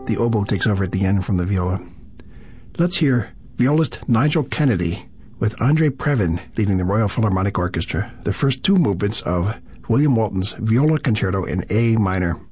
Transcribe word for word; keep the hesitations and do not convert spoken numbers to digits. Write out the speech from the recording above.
the oboe takes over at the end from the viola. Let's hear violist Nigel Kennedy with Andre Previn leading the Royal Philharmonic Orchestra, the first two movements of William Walton's Viola Concerto in A minor.